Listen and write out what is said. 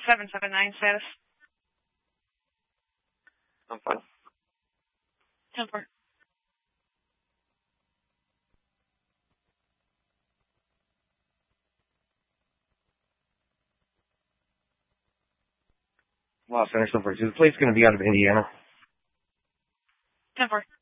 779 status. I'm fine. 10-4. Los Angeles 4. The plate's going to be out of Indiana. 10-4.